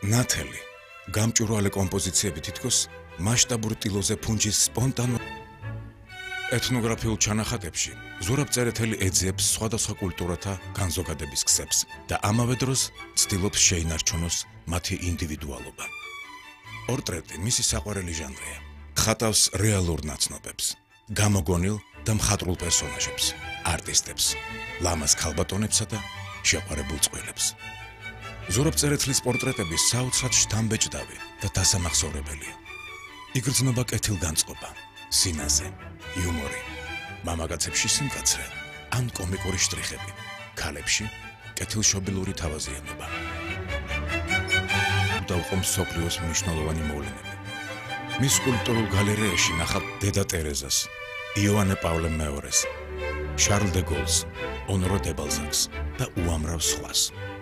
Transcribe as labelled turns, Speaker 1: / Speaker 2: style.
Speaker 1: ნათელი, გამჭვირვალე კომპოზიციები თითქოს მასშტაბურ ტილოზე ფუნჯის სპონტანურ ეთნოგრაფიულ ჩანახატებში ზურაბ წერეთელი ეძიებს სხვადასხვა კულტურათა განზოგადების გზებს და ამავე დროს ცდილობს შეინარჩუნოს მათი ინდივიდუალობა. პორტრეტი მისი საყვარელი ჟანრია. ხატავს რეალურ ნაცნობებს, გამოგონილ და მხატვრულ პერსონაჟებს, არტისტებს, ლამაზ ქალბატონებსა და შეყვარებულ წყვილებს. ზურაბ წერეთლის პორტრეტები საოცრად შთამბეჭდავი და დასამახსოვრებელია. იგრძნობა კეთილგანწყობა, სინაზე, იუმორი, მამაკაცებში სიმკაცრე ან კომიკური შტრიხები, ქალებში კეთილშობილური თავაზიანობა. დაუყო მსოფლიოს მნიშვნელოვანი მოვლენები. მის სკულპტურულ გალერეაში ნახავ დედა ტერეზას, იოანე პავლე მეორეს, შარლ დე გოლს, ონორო დე ბალზაკს და უამრავ სხვას.